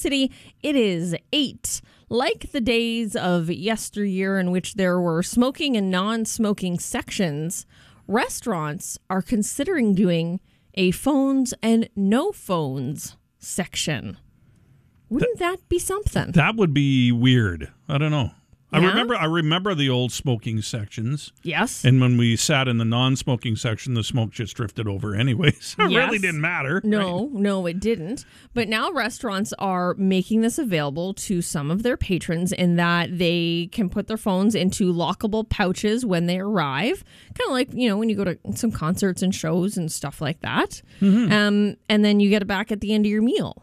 City. It is 8. Like the days of yesteryear in which there were smoking and non-smoking sections, restaurants are considering doing a phones and no phones section. Wouldn't that be something? That would be weird. I don't know. Yeah? I remember the old smoking sections. Yes. And when we sat in the non-smoking section, the smoke just drifted over anyways. It Yes. really didn't matter. No, it didn't. But now restaurants are making this available to some of their patrons in that they can put their phones into lockable pouches when they arrive. Kind of like, when you go to some concerts and shows and stuff like that. Mm-hmm. And then you get it back at the end of your meal.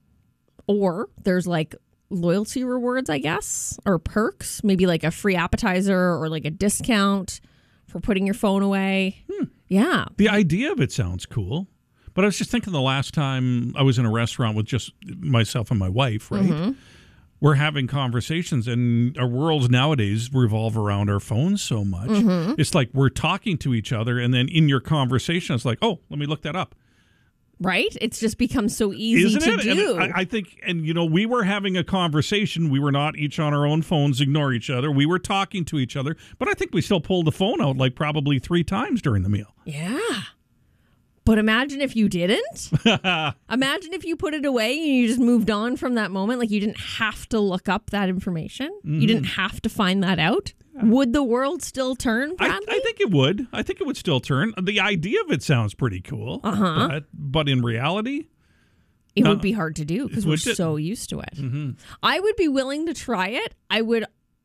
Or there's like loyalty rewards, I guess, or perks, maybe like a free appetizer or like a discount for putting your phone away. Yeah. The idea of it sounds cool. But I was just thinking the last time I was in a restaurant with just myself and my wife, right? Mm-hmm. We're having conversations, and our worlds nowadays revolve around our phones so much. Mm-hmm. It's like we're talking to each other, and then in your conversation, it's like, oh, let me look that up. Right? It's just become so easy to do. And I think, we were having a conversation. We were not each on our own phones, ignore each other. We were talking to each other. But I think we still pulled the phone out like probably 3 times during the meal. Yeah. But imagine if you didn't. Imagine if you put it away and you just moved on from that moment. Like you didn't have to look up that information. Mm-hmm. You didn't have to find that out. Would the world still turn, Bradley? I think it would. I think it would still turn. The idea of it sounds pretty cool. But in reality, it would be hard to do because we're so used to it. Mm-hmm. I would be willing to try it. I would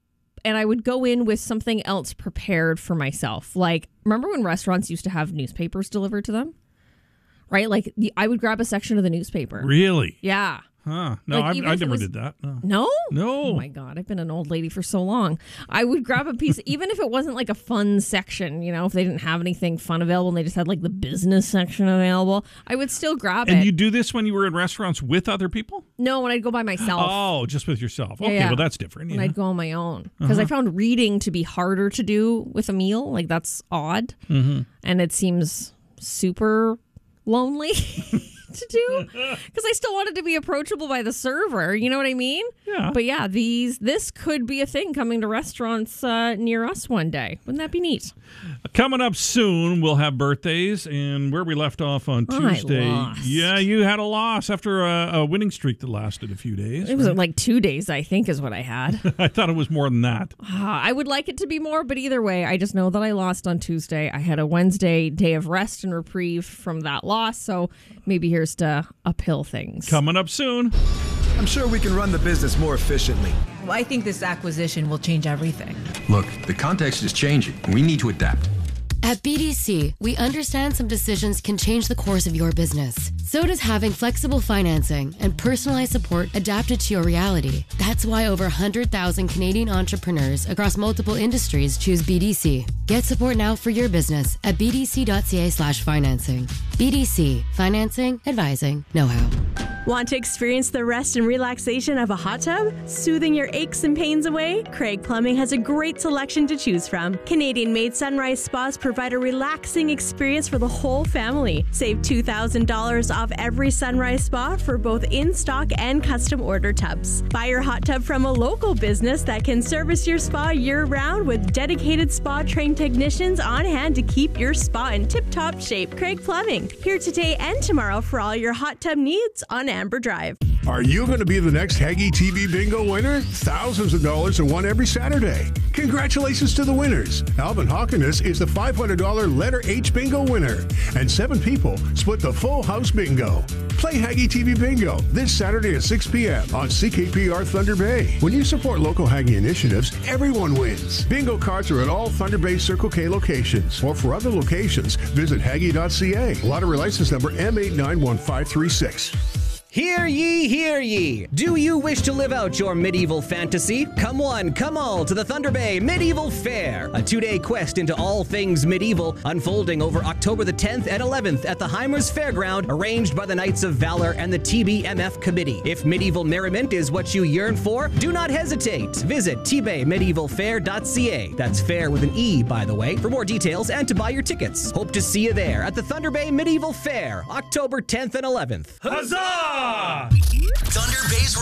go in with something else prepared for myself. Like, remember when restaurants used to have newspapers delivered to them? Right? Like, I would grab a section of the newspaper. Really? Yeah. Huh. No, I never did that. No? No. Oh, my God. I've been an old lady for so long. I would grab a piece, even if it wasn't like a fun section, if they didn't have anything fun available and they just had like the business section available, I would still grab it. And you do this when you were in restaurants with other people? No, when I'd go by myself. Oh, just with yourself. Okay, well, that's different. When I'd go on my own. Because I found reading to be harder to do with a meal. Like, that's odd. Mm-hmm. And it seems super lonely to do because I still wanted to be approachable by the server. You know what I mean? Yeah. But yeah, this could be a thing coming to restaurants near us one day. Wouldn't that be neat? Coming up soon, we'll have birthdays, and where we left off on Tuesday. I lost. Yeah, you had a loss after a winning streak that lasted a few days. It was like 2 days, I think, is what I had. I thought it was more than that. I would like it to be more, but either way, I just know that I lost on Tuesday. I had a Wednesday day of rest and reprieve from that loss, so maybe here's to uphill things. Coming up soon. I'm sure we can run the business more efficiently. Well, I think this acquisition will change everything. Look, the context is changing. We need to adapt. At BDC, we understand some decisions can change the course of your business. So does having flexible financing and personalized support adapted to your reality. That's why over 100,000 Canadian entrepreneurs across multiple industries choose BDC. Get support now for your business at bdc.ca/financing. BDC, financing, advising, know-how. Want to experience the rest and relaxation of a hot tub? Soothing your aches and pains away? Craig Plumbing has a great selection to choose from. Canadian-made Sunrise Spas provide a relaxing experience for the whole family. Save $2,000 off every Sunrise Spa for both in-stock and custom order tubs. Buy your hot tub from a local business that can service your spa year-round with dedicated spa-trained technicians on hand to keep your spa in tip-top shape. Craig Plumbing, here today and tomorrow for all your hot tub needs on Amber Drive. Are you going to be the next Haggy TV Bingo winner? Thousands of dollars are won every Saturday. Congratulations to the winners. Alvin Hawkins is the $500 letter H Bingo winner. And 7 people split the full house bingo. Play Haggy TV Bingo this Saturday at 6 p.m. on CKPR Thunder Bay. When you support local Haggy initiatives, everyone wins. Bingo cards are at all Thunder Bay Circle K locations. Or for other locations, visit Haggy.ca. Lottery license number M891536. Hear ye, hear ye! Do you wish to live out your medieval fantasy? Come one, come all to the Thunder Bay Medieval Fair, a 2-day quest into all things medieval, unfolding over October the 10th and 11th at the Heimers Fairground, arranged by the Knights of Valor and the TBMF Committee. If medieval merriment is what you yearn for, do not hesitate. Visit tbaymedievalfair.ca. That's fair with an E, by the way, for more details and to buy your tickets. Hope to see you there at the Thunder Bay Medieval Fair, October 10th and 11th. Huzzah! Thunder Bay's